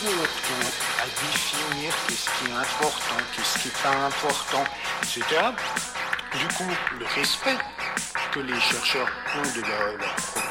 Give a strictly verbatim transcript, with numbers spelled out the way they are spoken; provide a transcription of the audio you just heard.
auto à définir qu'est-ce qui est important, qu'est-ce qui n'est pas important, et cetera. Du coup, le respect que les chercheurs ont de leur, leur